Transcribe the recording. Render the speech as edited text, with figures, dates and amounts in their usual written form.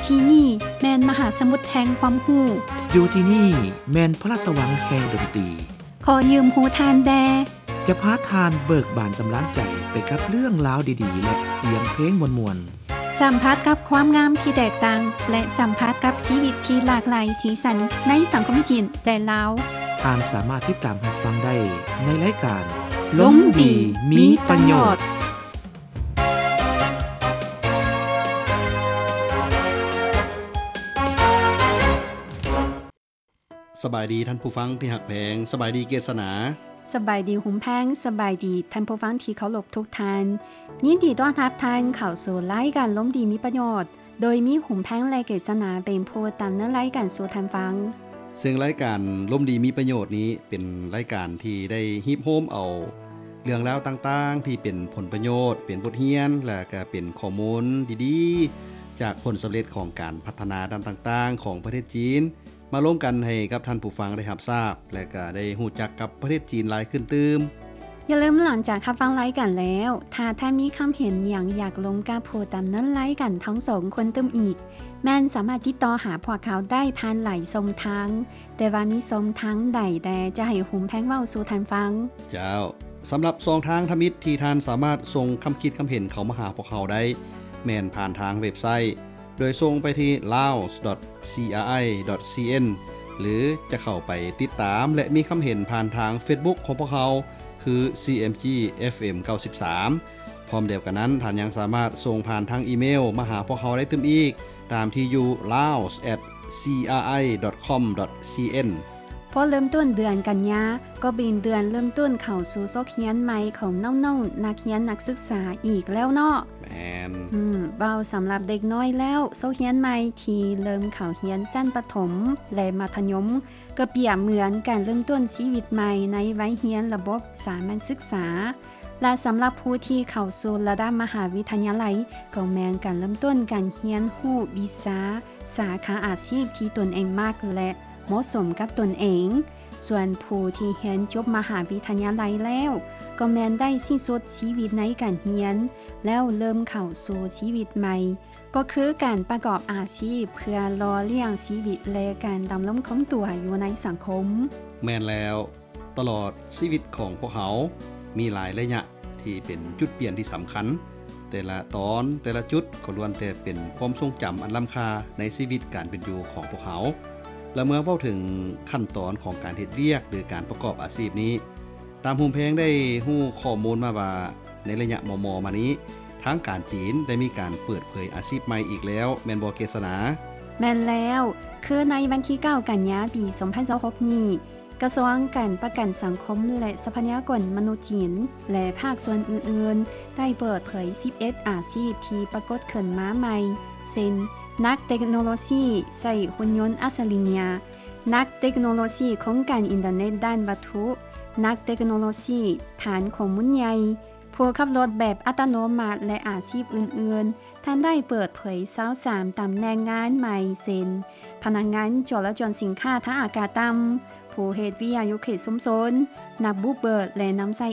ที่นี่แมนมหาสมุทรแห่งความรู้อยู่ที่นี่แมนพระราชวังแห่งดนตรีขอยืมหูทานแดจะพาทานเบิกบานสำราญใจไปกับเรื่องราวดีๆและเสียงเพลงมวลๆสัมผัสกับความงามที่แตกต่างและสัมผัสกับชีวิตที่หลากหลายสีสันในสังคมจีนและลาวทานสามารถติดตามรับฟังได้ในรายการล้มดีมีประโยชน์สบายดีท่านผู้ฟังที่หักแพงสบายดีเกษณาสบายดีหุมแพงสบายดีท่านผู้ฟังที่เคารพทุกท่านยินดีต้อนรับท่านเข้าสู่รายการล้มดีมีประโยชน์โดยมีหุมแพงและเกษณาเป็นผู้ดำเนินรายการสู่ท่านฟังซึ่งรายการล้มดีมีประโยชน์นี้เป็นรายการที่ได้ฮิปโฮมเอาเรื่องราวต่างๆที่เป็นผลประโยชน์เป็นบทเรียนและก็เป็นข้อมูลดีๆจากผลสำเร็จของการพัฒนาด้านต่างๆของประเทศจีนมาร่วมกันให้กับท่านผู้ฟังได้รับทราบและก็ได้รู้จักกับประเทศจีนหลายขึ้นตื่มอย่าลืมหลังจากรับฟังรายการแล้วถ้าท่านมีความเห็นอย่างอยากลงกับผู้ดำเนินรายการทั้งสองคนตื่มอีกแม่นสามารถติดต่อหาพวกเขาได้ผ่านหลายช่องทางแต่ว่ามีช่องทางใดแต่จะให้หุมแพงเว้าสู่ท่านฟังเจ้าสำหรับช่องทางทมิตรที่ท่านสามารถส่งคำคิดคำเห็นเขามาหาพวกเขาได้แม่นผ่านทางเว็บไซต์โดยส่งไปที่ laos.cri.cn หรือจะเข้าไปติดตามและมีคำเห็นผ่านทาง Facebook ของพวกเขาคือ CMG FM 93พร้อมเดียวกันนั้นท่านยังสามารถส่งผ่านทางอีเมลมาหาพวกเขาได้ตื่มอีกตามที่อยู่ laos@cri.com.cn พอเริ่มต้นเดือนกันยาก็เป็นเดือนเริ่มต้นเข้าสู่ซอกเรียนใหม่ของน้องๆนักเรียนนักศึกษาอีกแล้วเนาะแม่นเบาสำหรับเด็กน้อยแล้วซอกเรียนใหม่ที่เริ่มเข้าเรียนชั้นประถมและมัธยมก็เปรียบเหมือนการเริ่มต้นชีวิตใหม่ในวัยเรียนระบบสามัญศึกษาและสำหรับผู้ที่เข้าสู่ระดับมหาวิทยาลัยก็แม่นการเริ่มต้นการเรียนรู้วิชาสาขาอาชีพที่ตนเองมักและเหมาะสมกับตนเองส่วนผู้ที่เรียนจบมหาวิทยาลัยแล้วก็แม้นได้สิ้นสุดชีวิตในการเรียนแล้วเริ่มเข้าสู่ชีวิตใหม่ก็คือการประกอบอาชีพเพื่อรอเลี้ยงชีวิตและการดำรงคงตัวอยู่ในสังคมแม่นแล้วตลอดชีวิตของพวกเขามีหลายระยะที่เป็นจุดเปลี่ยนที่สำคัญแต่ละตอนแต่ละจุดก็ล้วนแต่เป็นความทรงจำอันล้ำค่าในชีวิตการเป็นอยู่ของพวกเขาและเมื่อเว้าถึงขั้นตอนของการเฮ็ดเวียกหรือการประกอบอาชีพนี้ตามภูมิแพงได้ฮู้ข้อมูลมาว่าในระยะม.มานี้ทางการจีนได้มีการเปิดเผยอาชีพใหม่อีกแล้วแม่นบ่เกษณาแม่นแล้วคือในวันที่9กันยายนปี2026นี้กระทรวงการประกันสังคมและทรัพยากรมนุษย์จีนและภาคส่วนอื่นๆได้เปิดเผย11อาชีพที่ปรากฏขึ้นมาใหม่เช่นนักเทคโนโลยีใช้หุ่นยนต์อัจฉริยะนักเทคโนโลยีโครงการอินเทอร์เน็ตด้านวัตถุนักเทคโนโลยีฐานข้อมูลใหญ่ผู้ขับรถแบบอัตโนมัติและอาชีพอื่นๆท่านได้เปิดเผย23ตำแหน่งงานใหม่เช่นพนักงานจราจรสินค้าทางอากาศต่ำผู้เฮ็ดวิทยุเขตชุมชนนักบุกเบิกและนำใช้